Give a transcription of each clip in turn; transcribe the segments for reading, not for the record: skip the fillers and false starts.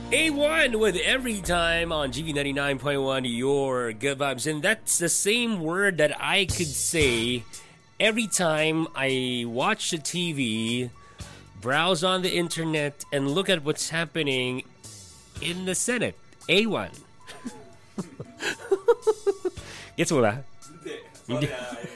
A1 with Every Time on GV99.1, your good vibes. And that's the same word that I could say every time I watch the TV, browse on the internet, and look at what's happening in the Senate. A1. Gets mo ba? Hindi.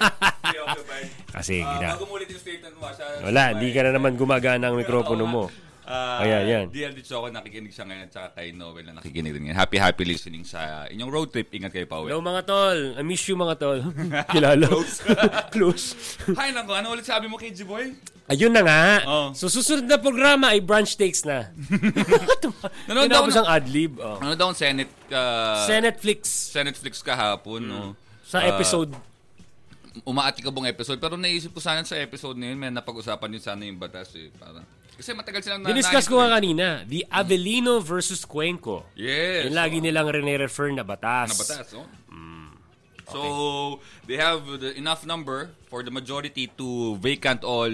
Kasi bago mo ulit yung statement mo. Wala, hindi ka na naman gumagana ang mikropono mo. Ayan, yan. DLDcho ako nakikinig siya ngayon at saka kay Noel na nakikinig rin ngayon. Happy listening sa inyong road trip. Ingat kayo, Pauwi. Hello mga tol. I miss you mga tol. Kilala. Close. Hi, nako. Ano ulit sabi mo, KG Boy? Ayun na nga. Oh. So susunod na programa ay branch takes na. Nanood daw ang adlib. Ano daw ang Senate Senate Flix kahapon, no? Sa episode. Umaatikabong episode. Pero naisip ko sana sa episode na yun, may napag-usapan din sana yung batas eh. Parang kasi matagal silang diniscuss ko nga kanina, the Avellino versus Cuenco. Yes. Yung lagi nilang re-refer na batas. No? So, they have enough number for the majority to vacant all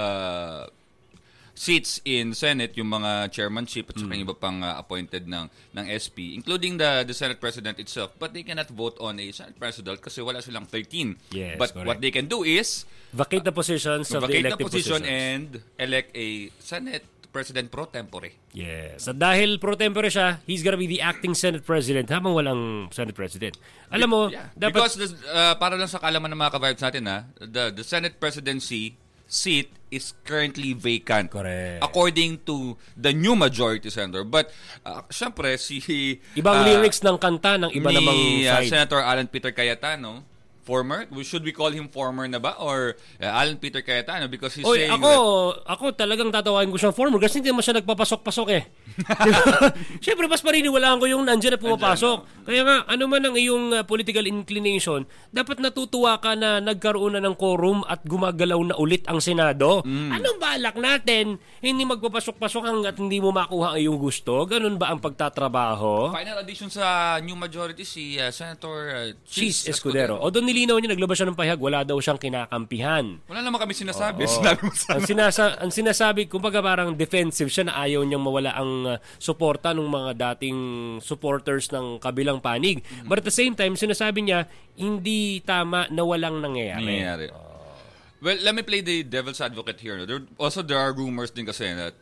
seats in Senate, yung mga chairmanship at saka yung iba pang appointed ng SP, including the Senate President itself. But they cannot vote on a Senate President kasi wala silang 13. Yes, but correct. what they can do is vacate the positions of the elected positions. And elect a Senate President pro tempore. Yes. So dahil pro tempore siya, he's gonna be the acting Senate President habang walang Senate President. Alam mo, dapat... Because para lang sa kalaman ng mga ka-vibes natin, the Senate Presidency seat is currently vacant. Correct. According to the new majority senator. But, syempre, ibang lyrics ng kanta ng iba namang side. Senator Alan Peter Cayetano, former, should we call him former na ba? Or Alan Peter Cayetano? Because he's saying ako talagang tatawain ko siyang former kasi hindi naman siya nagpapasok-pasok eh. Siyempre, mas pariniwalaan ko yung nandiyan na pumapasok. Kaya nga, ano man ang iyong political inclination, dapat natutuwa ka na nagkaroon na ng quorum at gumagalaw na ulit ang Senado. Anong balak natin? Hindi magpapasok-pasok hanggat hindi mo makuha ang iyong gusto? Ganun ba ang pagtatrabaho? Final addition sa new majority, si Senator Cheese Escudero. O doon nilinaw niya, naglabas siya ng pahayag, wala daw siyang kinakampihan. Wala naman kami sinasabi. Sinabi mo sana. Ang sinasabi, kumbaga parang defensive siya na ayaw niyang mawala ang suporta ng mga dating supporters ng kabilang panig. But at the same time, sinasabi niya, hindi tama na walang nangyayari. Well, let me play the devil's advocate here. There are rumors din kasi that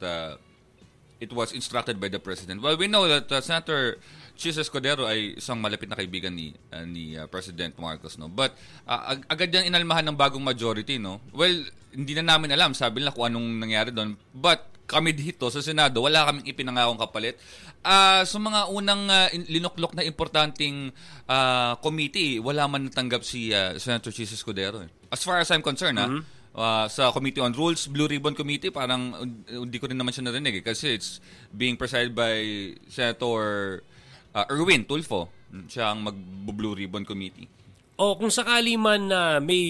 it was instructed by the President. Well, we know that Senator Cheese Escudero ay isang malapit na kaibigan ni President Marcos, no? But agad yan inalmahan ng bagong majority, no? Well, hindi na namin alam, sabi nila kung anong nangyari doon. But kami dito sa Senado, wala kaming ipinangakong kapalit. Sa mga unang linuklok na importanteng committee, wala man natanggap si Senator Cheese Escudero. As far as I'm concerned, sa Committee on Rules, Blue Ribbon Committee, parang hindi ko rin naman siya narinig kasi it's being presided by Senator Erwin Tulfo. Siya ang mag-Blue Ribbon Committee. O kung sakali man na may...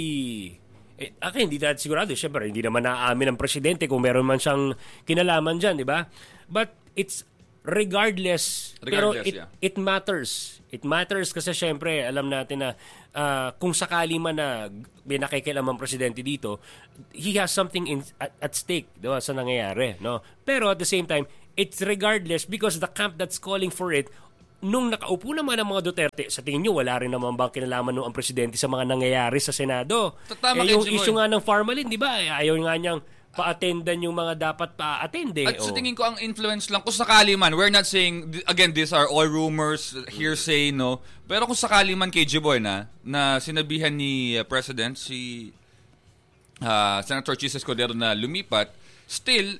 hindi natin sigurado. Siyempre, hindi naman naaamin ng presidente kung meron man siyang kinalaman dyan, di ba? But it's regardless pero it matters. It matters kasi siyempre, alam natin na kung sakali man na may nakikialam ang presidente dito, he has something at stake, diba, sa nangyayari. No? Pero at the same time, it's regardless because the camp that's calling for it, nung nakaupo naman ang mga Duterte, sa tingin nyo, wala rin naman bang kinalaman nung ang presidente sa mga nangyayari sa Senado? Yung issue nga ng Pharmalin, di ba? Ayaw nga niyang pa-attendan yung mga dapat pa-attend eh. At sa tingin ko, ang influence lang, kung sakali man, we're not saying, again, these are all rumors, hearsay, no? Pero kung sakali man kay Jiboy na sinabihan ni President, si Senator Cheese Escudero na lumipat, still,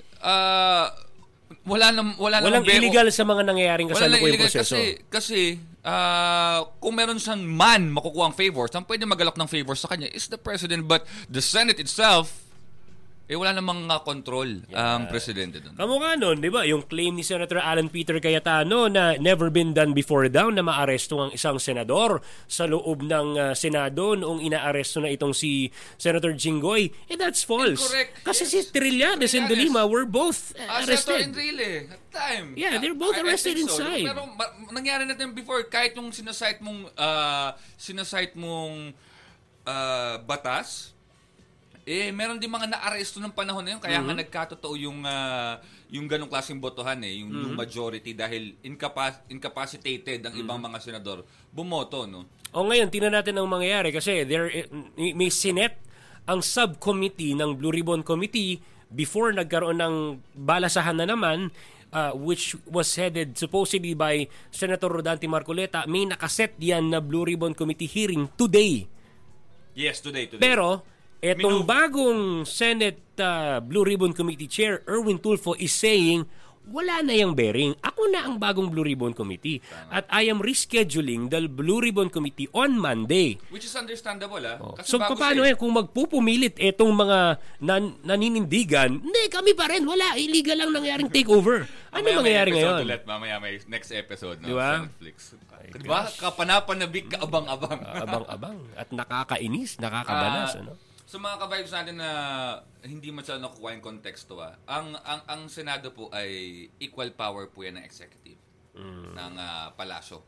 walang illegal sa mga nangyayaring kasalukuyang proseso. Kasi kung meron siyang makukuha ang favors, ang pwede magalak ng favors sa kanya is the President, but the Senate itself, wala namang control ang presidente doon. Kamukha nun, di ba? Yung claim ni Senator Alan Peter Cayetano na never been done before daw na maaresto ang isang senador sa loob ng Senado noong inaaresto na itong si Senator Jinggoy. That's false. Incorrect. Kasi si Trillanes and De Lima were both arrested. Senator Enrile, at time. Yeah, they're both arrested inside. Pero nangyari na din before, kahit yung sinasite mong batas, meron din mga naaresto ng panahon na yun, kaya nga nagkatotoo yung ganong klaseng botohan yung majority dahil incapacitated ang ibang mga senador bumoto, no? O ngayon, tingnan natin ang mangyayari kasi may Senate ang subcommittee ng Blue Ribbon Committee before nagkaroon ng balasahan na naman, which was headed supposedly by Senator Rodante Marcoleta. May nakaset yan na Blue Ribbon Committee hearing today. Yes, today. Pero etong bagong Senate Blue Ribbon Committee Chair, Erwin Tulfo, is saying, wala na yung bearing. Ako na ang bagong Blue Ribbon Committee. At I am rescheduling the Blue Ribbon Committee on Monday. Which is understandable, Kasi so, paano yan? Kung magpupumilit etong mga naninindigan, hindi, kami pa rin. Wala. Illegal lang nangyaring takeover. Ano mangyayari ngayon? Mamaya may next episode, no? Diba? Sa Netflix. Diba? Kapanapanabik, kaabang-abang. Abang-abang. At nakakainis, nakakabanas. Ano? So mga ka-vibes natin na hindi masyado nakukuha yung konteksto, ang Senado po ay equal power po yan ng executive ng palasyo.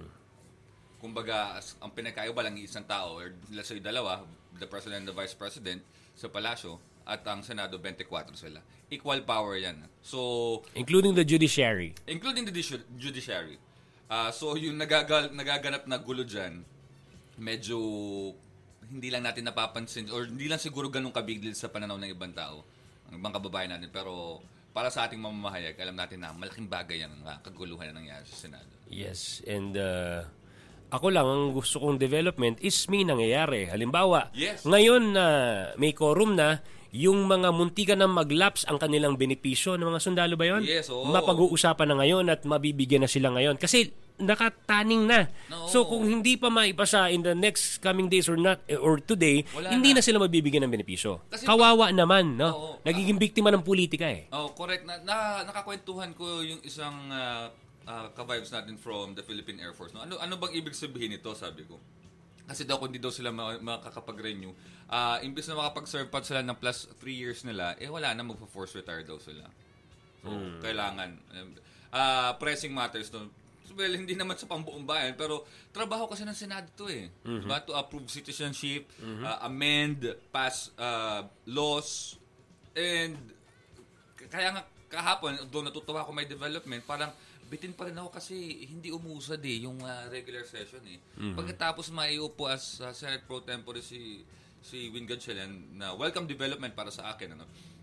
Kumbaga, ang pinagkaiba lang isang tao, or let's say dalawa, the President and the Vice President sa palasyo, at ang Senado 24 sila. Equal power yan. So, including the judiciary. Including the judiciary. So yung nagaganap na gulo dyan, medyo hindi lang natin napapansin or hindi lang siguro ganun kabig deal sa pananaw ng ibang tao, ng ibang kababayan natin, pero para sa ating mamamahayag, alam natin na malaking bagay yan ang kaguluhan na nangyari sa Senado. Yes, and ako lang, ang gusto kong development is may nangyayari. Halimbawa, ngayon na may quorum na, yung mga muntika na maglaps ang kanilang benepisyo ng mga sundalo ba yun? Yes, oo. Mapag-uusapan na ngayon at mabibigyan na sila ngayon. Kasi nakataning na. No. So kung hindi pa maipasa in the next coming days or today, hindi na sila mabibigyan ng benepisyo. Kasi kawawa naman, no? Nagiging biktima ng politika eh. Oh, correct. Nakakwentuhan ko yung isang ka-vibes natin from the Philippine Air Force. No? Ano bang ibig sabihin nito, sabi ko? Kasi daw kung di daw sila makakapag-renew, imbes na makapag-serve pa sila ng plus 3 years nila, wala na, magpa-force retire daw sila. So, kailangan. Pressing matters to. Well, hindi naman sa pambuong bayan, pero trabaho kasi ng Senado to Diba? To approve citizenship, amend, pass laws, and kaya nga kahapon, doon natutuwa ako may development, parang bitin pa rin ako kasi hindi umusad yung regular session Pagkatapos maiupo as Senate Pro Tempore si Win Gatchalian na welcome development para sa akin,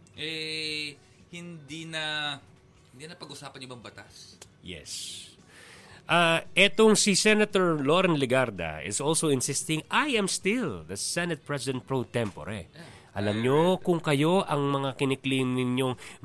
hindi na pag-usapan yung ibang batas. Yes. Etong si Senator Loren Legarda is also insisting, I am still the Senate President Pro Tempore. Alam nyo, kung kayo ang mga kiniklaim ninyong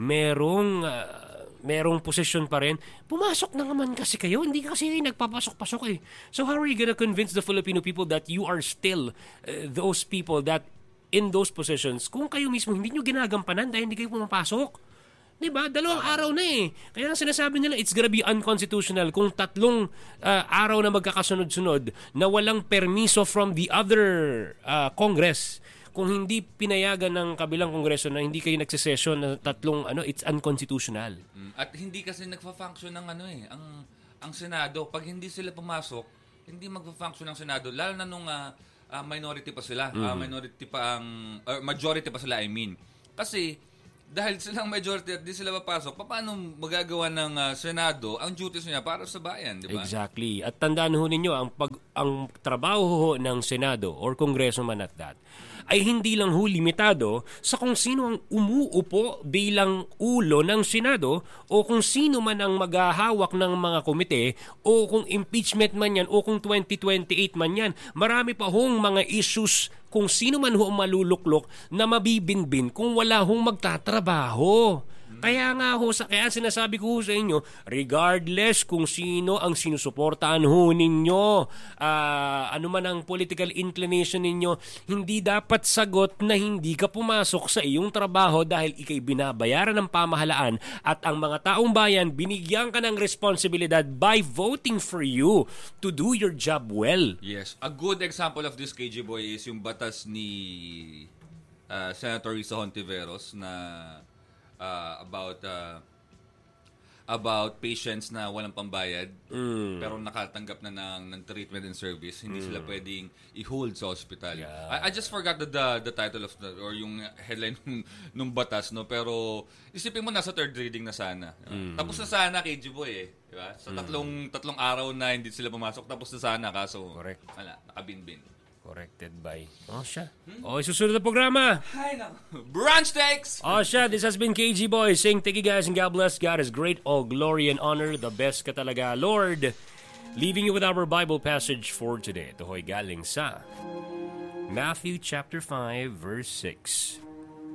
merong posisyon pa rin, pumasok na naman kasi kayo. Hindi kasi nagpapasok-pasok So how are you gonna convince the Filipino people that you are still those people that in those positions kung kayo mismo hindi nyo ginagampanan dahil hindi kayo pumapasok? Diba? 2 araw na Kaya ang sinasabi nila, it's gonna be unconstitutional kung 3 araw na magkakasunod-sunod na walang permiso from the other Congress. Kung hindi pinayagan ng kabilang kongreso na hindi kayo nagsesesyon na 3 it's unconstitutional. At hindi kasi nagfa-function ng ang Senado. Pag hindi sila pumasok, hindi magfa-function ng Senado, lalo na nung minority pa sila. Majority pa sila, I mean. Kasi dahil silang majority at di sila papasok, paano magagawa ng Senado ang duties niya para sa bayan, di ba? Exactly. At tandaan ho ninyo, ang trabaho ng Senado or Kongreso man at that, ay hindi lang limitado sa kung sino ang umuupo bilang ulo ng Senado o kung sino man ang maghahawak ng mga komite o kung impeachment man yan o kung 2028 man yan. Marami pa hong mga issues kung sino man maluluklok na mabibinbin kung wala magtatrabaho. Kaya nga kaya sinasabi ko sa inyo, regardless kung sino ang sinusuportahan ninyo, ano man ang political inclination ninyo, hindi dapat sagot na hindi ka pumasok sa iyong trabaho dahil ikay binabayaran ng pamahalaan at ang mga taong bayan binigyan ka ng responsibilidad by voting for you to do your job well. Yes. A good example of this, KJ Boy, is yung batas ni Senator Risa Hontiveros na about about patients na walang pambayad pero nakatanggap na ng treatment and service, hindi sila pwedeng i-hold sa hospital. I just forgot the title of or yung headline nung batas, no, pero isipin mo nasa third reading na sana. Tapos na sana KG Boy diba? Sa tatlong araw na hindi sila pumasok, tapos na sana, kaso wala, nakabinbin. Corrected by... siya. Susunod na programa. Ay, no. Brunch Takes! Siya. This has been KG Boy saying thank you guys and God bless. God is great. All glory and honor. The best ka talaga, Lord. Leaving you with our Bible passage for today. Ito ho'y galing sa Matthew chapter 5 verse 6.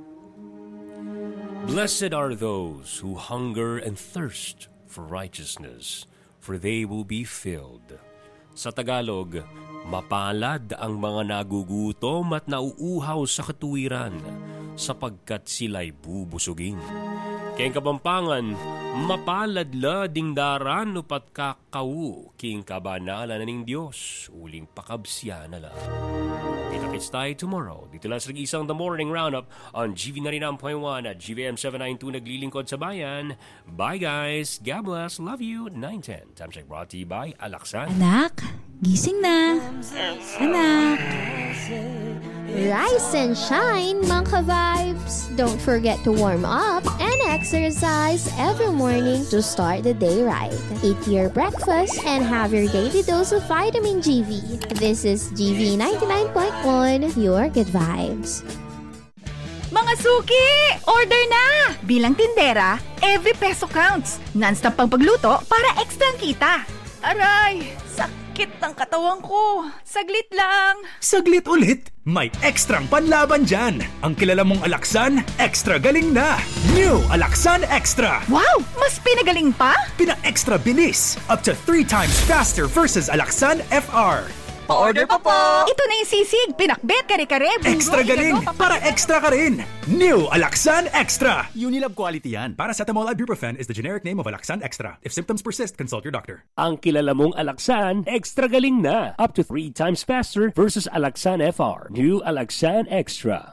Blessed are those who hunger and thirst for righteousness, for they will be filled. Sa Tagalog, mapalad ang mga nagugutom at nauuhaw sa katuwiran, sapagkat sila'y bubusugin. King Kabampangan, mapalad la ding daran upat kakau, king kabanalan na ning Diyos, uling pakabsya na lang. Kita-kits tayo tomorrow. Dito lang sa isang The Morning Roundup on GV 99.1 at GVM 792 naglilingkod sa bayan. Bye guys. God bless. Love you. 910. Time check brought to you by Alaksan. Anak, gising na. Anak. Rise and shine, mga ka-vibes! Don't forget to warm up and exercise every morning to start the day right. Eat your breakfast and have your daily dose of vitamin GV. This is GV 99.1, your good vibes. Mga suki! Order na! Bilang tindera, every peso counts. Non-stop pang pagluto para extra kita. Aray! Sakit ng katawan ko. Saglit lang. Saglit ulit? May ekstrang panlaban dyan. Ang kilala mong Alaksan, extra galing na. New Alaksan Extra. Wow! Mas pinagaling pa? Pina-extra bilis. Up to 3 times faster versus Alaksan FR. Pa-order pa po! Ito na yung sisig, pinakbet, kare-kare, bungo, Extra galing! Para extra ka rin! New Alaksan Extra! Unilab quality yan. Paracetamol Ibuprofen is the generic name of Alaksan Extra. If symptoms persist, consult your doctor. Ang kilala mong Alaksan, extra galing na. Up to 3 times faster versus Alaksan FR. New Alaksan Extra.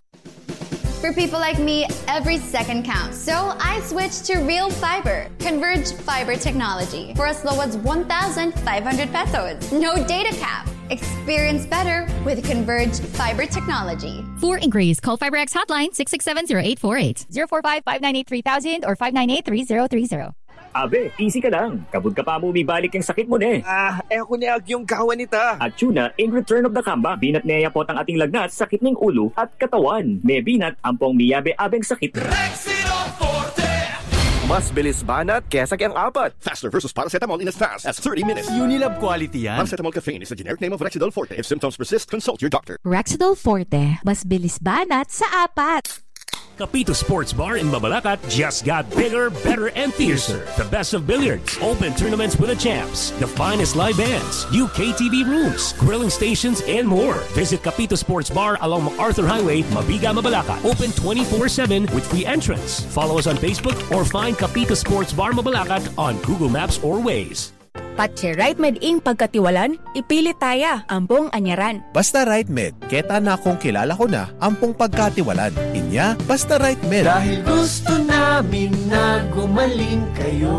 For people like me, every second counts. So I switched to Real Fiber, Converge Fiber Technology, for as low as 1,500 pesos. No data cap. Experience better with Converge Fiber Technology. For inquiries, call FiberX hotline 667-0848, 045-598-3000 or 598-3030. Abe, easy ka lang. Kabud ka pa mo balik yung sakit mo ne. Ako niya yung kawan nita. At tuna, in return of the comeback, binat niya po ang ating lagnat, sakit ng ulo at katawan. May binat, ampong miyabe-abeng sakit. Rexidol Forte! Mas bilis banat kesa kayang apat. Faster versus paracetamol in as fast as 30 minutes. Unilab quality yan. Paracetamol caffeine is the generic name of Rexidol Forte. If symptoms persist, consult your doctor. Rexidol Forte, mas bilis banat sa apat. Capito Sports Bar in Mabalacat just got bigger, better, and fiercer. The best of billiards, open tournaments with the champs, the finest live bands, new KTV rooms, grilling stations, and more. Visit Capito Sports Bar along MacArthur Highway, Mabiga, Mabalacat. Open 24/7 with free entrance. Follow us on Facebook or find Capito Sports Bar Mabalacat on Google Maps or Waze. Patche Right Med ing pagkatiwalan, ipilit taya, ampong anyaran. Basta Right Med, keta na kung kilala ko na, ampong pagkatiwalan. Inya, basta Right Med. Dahil gusto namin na gumaling kayo.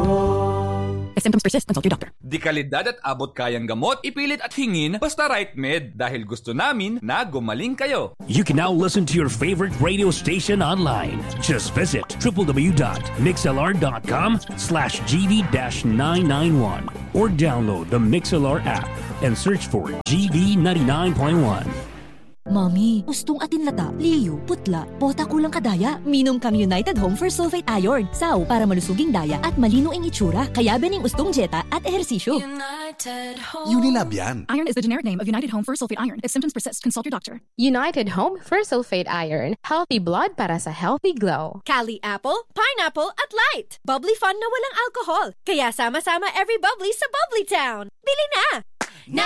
If symptoms persist, consult your doctor. Di kalidad at abot kayang gamot, ipilit at hingin, basta Right Med. Dahil gusto namin na gumaling kayo. You can now listen to your favorite radio station online. Just visit www.mixlr.com/GV-991 or download the MixLR app and search for GV 99.1. Mami, gustong atin lata, liyo, putla, bota kulang kadaya. Minom kami United Home for Sulfate Iron. Saw para malusuging daya at malino ang itsura. Kaya bening ustong jeta at ehersisyo. Unilab yan. Iron is the generic name of United Home for Sulfate Iron. If symptoms persist, consult your doctor. United Home for Sulfate Iron. Healthy blood para sa healthy glow. Cali Apple, Pineapple at Light. Bubbly fun na walang alcohol. Kaya sama-sama every bubbly sa Bubbly Town. Bili na!